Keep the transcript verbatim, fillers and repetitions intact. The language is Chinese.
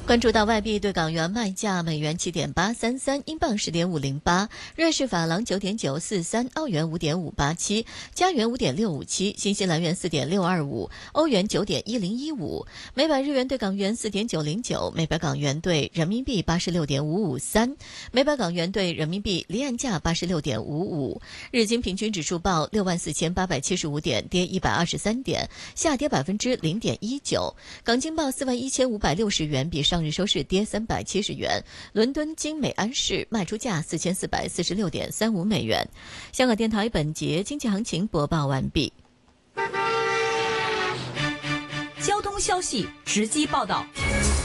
关注到外币对港元卖价：美元七点八三三，英镑十点五零八，瑞士法郎九点九四三，澳元五点五八七，加元五点六五七，新西兰元四点六二五，欧元九点一零一五，每百日元对港元四点九零九，每百港元对人民币八十六点五五三，每百港元对人民币离岸价八十六点五五。日经平均指数报六万四千八百七十五点，跌一百二十三点，下跌百分之零点一九。港金报四万一千五百六十元，比上日收市跌三百七十元。伦敦金美安士卖出价四千四百四十六点三五美元。香港电台本节经济行情播报完毕。 交通消息直击报道。